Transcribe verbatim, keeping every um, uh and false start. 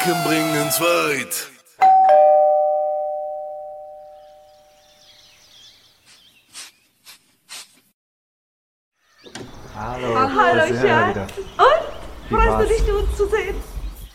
Gedanken bringen's weit. Hallo, Ah, hallo da sind wir Schatz. wieder. Und? Wie Freust war's? du dich, uns zu sehen?